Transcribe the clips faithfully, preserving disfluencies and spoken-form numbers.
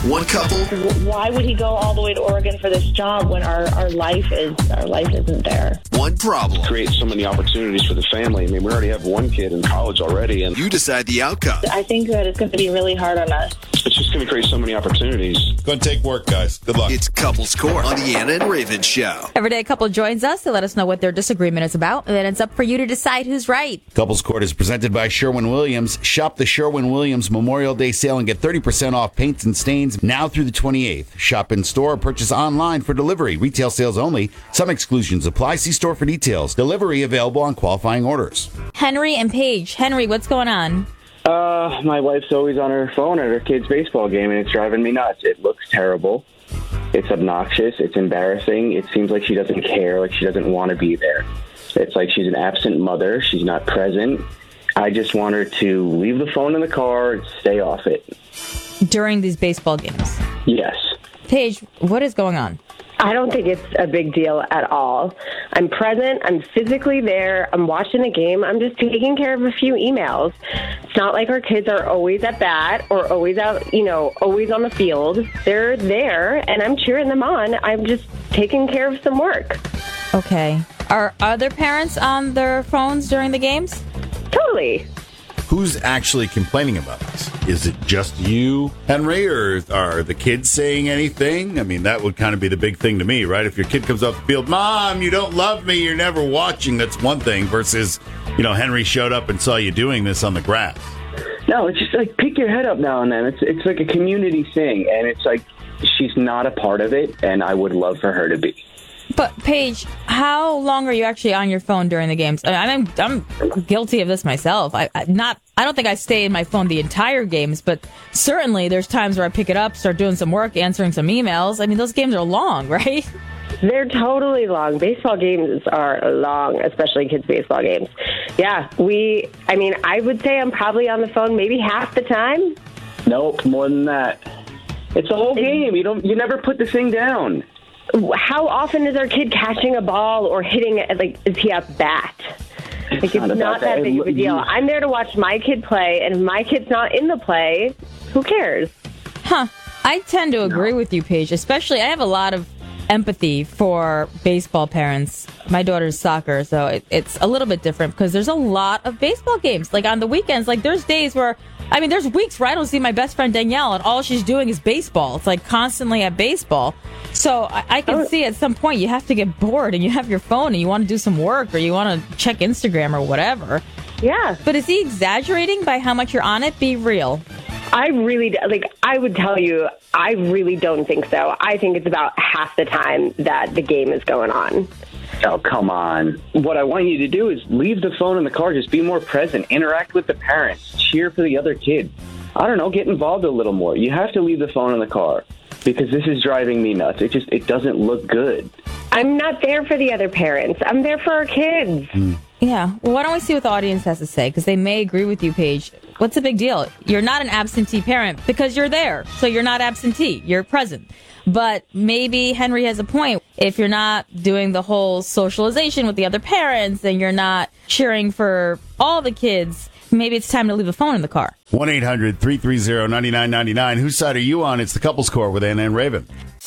One couple. Why would he go all the way to Oregon for this job when our, our life is our life isn't there? One problem. Create so many opportunities for the family. I mean, we already have one kid in college already, and you decide the outcome. I think that it's going to be really hard on us. It's just going to create so many opportunities. Going to take work, guys. Good luck. It's Couples Court on the Anna and Raven Show. Every day a couple joins us to let us know what their disagreement is about, and then it's up for you to decide who's right. Couples Court is presented by Sherwin-Williams. Shop the Sherwin-Williams Memorial Day sale and get thirty percent off paints and stains now through the twenty-eighth. Shop in store or purchase online for delivery. Retail sales only. Some exclusions apply. See store for details. Delivery available on qualifying orders. Henry and Paige. Henry, what's going on? Uh, my wife's always on her phone at her kid's baseball game, and it's driving me nuts. It looks terrible. It's obnoxious. It's embarrassing. It seems like she doesn't care, like she doesn't want to be there. It's like she's an absent mother. She's not present. I just want her to leave the phone in the car and stay off it. During these baseball games? Yes. Paige, what is going on? I don't think it's a big deal at all. I'm present. I'm physically there. I'm watching the game. I'm just taking care of a few emails. It's not like our kids are always at bat or always out, you know, always on the field. They're there, and I'm cheering them on. I'm just taking care of some work. Okay. Are other parents on their phones during the games? Totally. Who's actually complaining about this? Is it just you, Henry, or are the kids saying anything? I mean, that would kind of be the big thing to me, right? If your kid comes off the field, Mom, you don't love me, you're never watching, that's one thing, versus, you know, Henry showed up and saw you doing this on the grass. No, it's just like pick your head up now and then. It's it's like a community thing, and it's like she's not a part of it, and I would love for her to be. But Paige, how long are you actually on your phone during the games? I mean, I'm I'm guilty of this myself. I, I not I don't think I stay in my phone the entire games, but certainly there's times where I pick it up, start doing some work, answering some emails. I mean, those games are long, right? They're totally long. Baseball games are long, especially kids' baseball games. Yeah, we, I mean, I would say I'm probably on the phone maybe half the time. Nope, more than that. It's a whole game. You don't. You never put the thing down. How often is our kid catching a ball or hitting it? Like, is he at bat? Like, it's, it's not, not that, that big of a deal. I'm there to watch my kid play, and if my kid's not in the play, who cares? Huh. I tend to agree with you, Paige. Especially, I have a lot of empathy for baseball parents. My daughter's soccer, so it, it's a little bit different because there's a lot of baseball games. Like, on the weekends, like, there's days where, I mean, there's weeks where I don't see my best friend Danielle, and all she's doing is baseball. It's like constantly at baseball. So I, I can see at some point you have to get bored and you have your phone and you want to do some work or you want to check Instagram or whatever. Yeah. But is he exaggerating by how much you're on it? Be real. I really, like, I would tell you, I really don't think so. I think it's about half the time that the game is going on. Oh, come on. What I want you to do is leave the phone in the car. Just be more present. Interact with the parents. Cheer for the other kid. I don't know. Get involved a little more. You have to leave the phone in the car because this is driving me nuts. It just, it doesn't look good. I'm not there for the other parents. I'm there for our kids. Mm. Yeah. Well, why don't we see what the audience has to say? Because they may agree with you, Paige. What's the big deal? You're not an absentee parent because you're there. So you're not absentee. You're present. But maybe Henry has a point. If you're not doing the whole socialization with the other parents and you're not cheering for all the kids, maybe it's time to leave the phone in the car. one eight hundred three three zero nine nine nine nine. Whose side are you on? It's the Couples Court with Anna and Raven.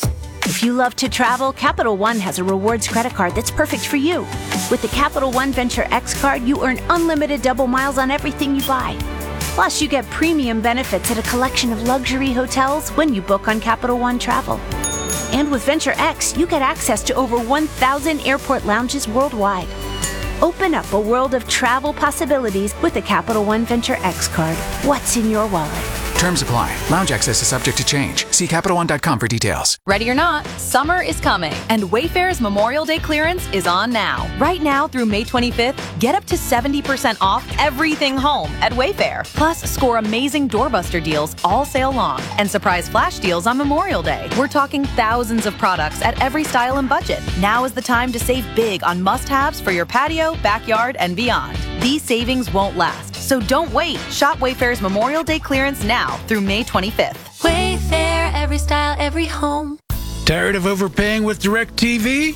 If you love to travel, Capital One has a rewards credit card that's perfect for you. With the Capital One Venture X card, you earn unlimited double miles on everything you buy. Plus, you get premium benefits at a collection of luxury hotels when you book on Capital One Travel. And with Venture X, you get access to over one thousand airport lounges worldwide. Open up a world of travel possibilities with the Capital One Venture X card. What's in your wallet? Terms apply. Lounge access is subject to change. See Capital One dot com for details. Ready or not, summer is coming, and Wayfair's Memorial Day clearance is on now. Right now through May twenty-fifth, get up to seventy percent off everything home at Wayfair. Plus, score amazing doorbuster deals all sale long and surprise flash deals on Memorial Day. We're talking thousands of products at every style and budget. Now is the time to save big on must-haves for your patio, backyard, and beyond. These savings won't last, so don't wait. Shop Wayfair's Memorial Day clearance now through May twenty-fifth. Wayfair, every style, every home. Tired of overpaying with DirecTV?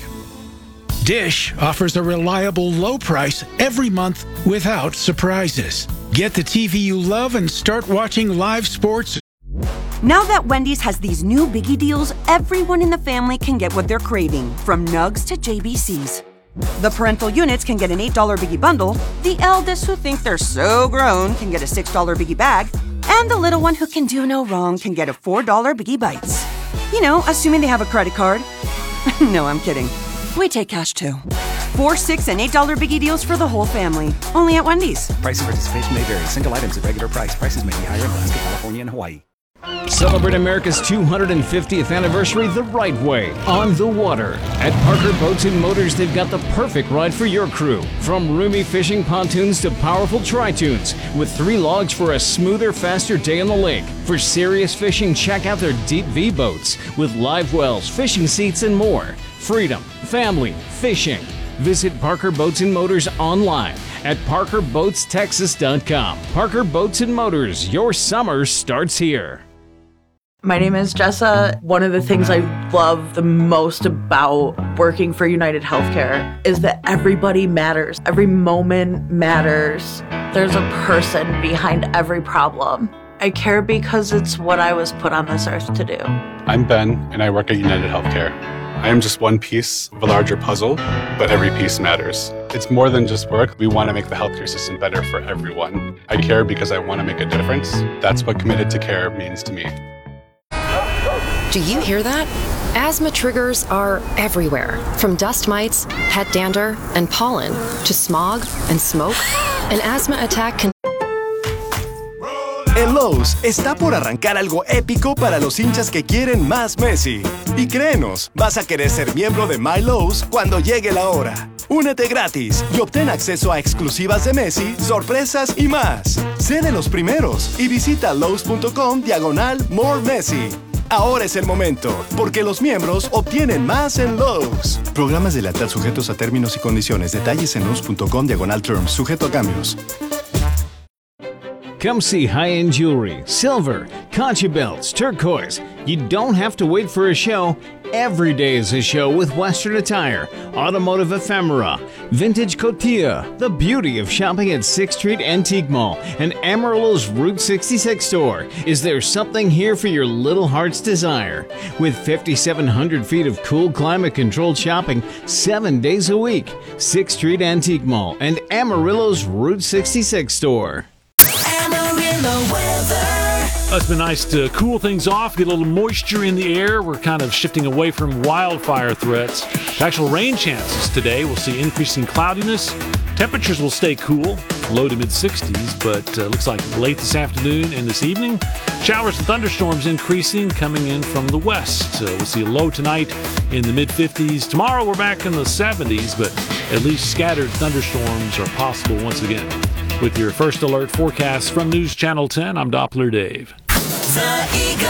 Dish offers a reliable low price every month without surprises. Get the T V you love and start watching live sports Now that Wendy's has these new biggie deals, everyone in the family can get what they're craving, from nugs to J B Cs. The parental units can get an eight dollar biggie bundle, the eldest who think they're so grown can get a six dollar biggie bag, and the little one who can do no wrong can get a four dollar biggie bites. You know, assuming they have a credit card. No, I'm kidding. We take cash too. Four, six, and eight dollar biggie deals for the whole family. Only at Wendy's. Price and participation may vary. Single items at regular price. Prices may be higher in Alaska, California, and Hawaii. Celebrate America's two hundred fiftieth anniversary the right way, on the water. At Parker Boats and Motors, they've got the perfect ride for your crew. From roomy fishing pontoons to powerful tri-tunes, with three logs for a smoother, faster day on the lake. For serious fishing, check out their Deep V boats, with live wells, fishing seats, and more. Freedom, family, fishing. Visit Parker Boats and Motors online at parker boats texas dot com. Parker Boats and Motors, your summer starts here. My name is Jessa. One of the things I love the most about working for United Healthcare is that everybody matters. Every moment matters. There's a person behind every problem. I care because it's what I was put on this earth to do. I'm Ben, and I work at United Healthcare. I am just one piece of a larger puzzle, but every piece matters. It's more than just work. We want to make the healthcare system better for everyone. I care because I want to make a difference. That's what committed to care means to me. Do you hear that? Asthma triggers are everywhere, from dust mites, pet dander, and pollen, to smog and smoke. An asthma attack can... En Lowe's está por arrancar algo épico para los hinchas que quieren más Messi. Y créenos, vas a querer ser miembro de My Lowe's cuando llegue la hora. Únete gratis y obtén acceso a exclusivas de Messi, sorpresas y más. Sé de los primeros y visita lowes.com diagonal more Messi. Ahora es el momento, porque los miembros obtienen más en Lowe's. Programas de lealtad sujetos a términos y condiciones. Detalles en lowes.com diagonal terms, sujeto a cambios. Come see high-end jewelry, silver, concha belts, turquoise. You don't have to wait for a show. Every day is a show with Western attire, automotive ephemera, vintage cotilla, the beauty of shopping at sixth Street Antique Mall, and Amarillo's Route sixty-six store. Is there something here for your little heart's desire? With fifty-seven hundred feet of cool climate-controlled shopping seven days a week. sixth Street Antique Mall and Amarillo's Route sixty-six store. It's been nice to cool things off, get a little moisture in the air. We're kind of shifting away from wildfire threats. Actual rain chances today. We'll see increasing cloudiness. Temperatures will stay cool, low to mid sixties, but uh, looks like late this afternoon and this evening, showers and thunderstorms increasing, coming in from the west. Uh, we'll see a low tonight in the mid fifties. Tomorrow we're back in the seventies, but at least scattered thunderstorms are possible once again. With your first alert forecast from News Channel ten, I'm Doppler Dave. The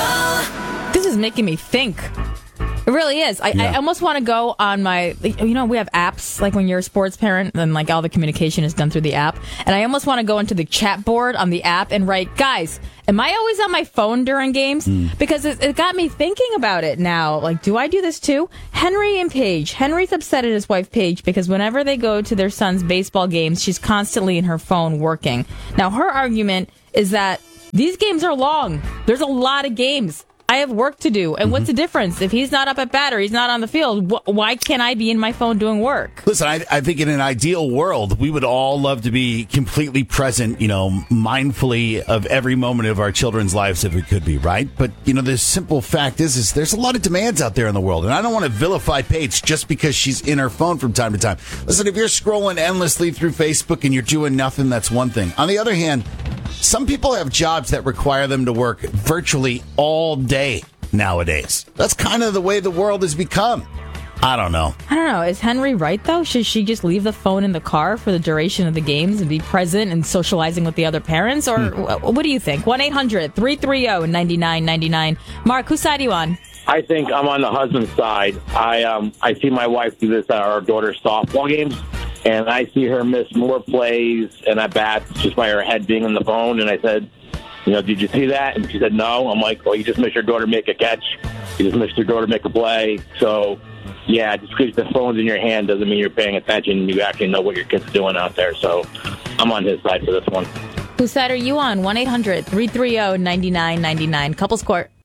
Eagle. This is making me think. It really is. I, yeah. I almost want to go on my, you know, we have apps, like when you're a sports parent, and like all the communication is done through the app. And I almost want to go into the chat board on the app and write, guys, am I always on my phone during games? Mm. Because it, it got me thinking about it now. Like, do I do this too? Henry and Paige. Henry's upset at his wife, Paige, because whenever they go to their son's baseball games, she's constantly in her phone working. Now, her argument is that these games are long. There's a lot of games. I have work to do. And mm-hmm. what's the difference? If he's not up at bat or he's not on the field, wh- why can't I be in my phone doing work? Listen, I, I think in an ideal world, we would all love to be completely present, you know, mindfully of every moment of our children's lives if we could be, right? But, you know, the simple fact is, is there's a lot of demands out there in the world. And I don't want to vilify Paige just because she's in her phone from time to time. Listen, if you're scrolling endlessly through Facebook and you're doing nothing, that's one thing. On the other hand, some people have jobs that require them to work virtually all day nowadays. That's kind of the way the world has become. I don't know. I don't know. Is Henry right, though? Should she just leave the phone in the car for the duration of the games and be present and socializing with the other parents? Or hmm. what do you think? one eight hundred three three zero nine nine nine nine. Mark, whose side are you on? I think I'm on the husband's side. I um I see my wife do this at our daughter's softball games, and I see her miss more plays and at bats just by her head being on the phone. And I said, you know, did you see that? And she said, no. I'm like, well, you just missed your daughter make a catch. You just missed your daughter make a play. So, yeah, just because the phone's in your hand doesn't mean you're paying attention. You actually know what your kid's doing out there. So I'm on his side for this one. Whose side are you on? one eight hundred three three zero nine nine nine nine. Couples Court.